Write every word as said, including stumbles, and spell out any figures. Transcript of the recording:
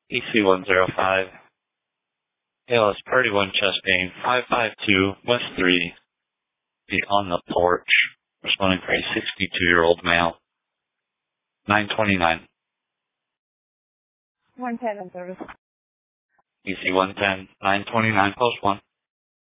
E C one zero five. A L S Party one chest pain, five five two, West three. Be on the porch. Responding for a sixty-two-year-old male. nine twenty-nine. one ten on service. E C one ten, nine twenty-nine, post one.